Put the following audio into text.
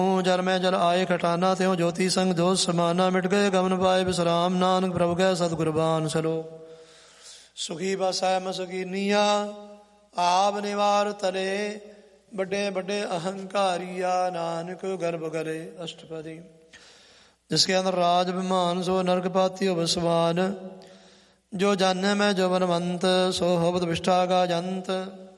जल में जल आए खटाना त्यों ज्योति संग जोत समाना मिट गए गमन पाए विश्राम नानक प्रभु गए सतगुरबान सलो सुखी बसै मसकीनिया आप निवार तले बड़े बड़े अहंकारिया नानक गर्भ गले अष्टपदी जिसके अंदर राज विमान सो नरक पाती बसवान जो जाने में जो बनवंत सो होबत विष्ठा का जंत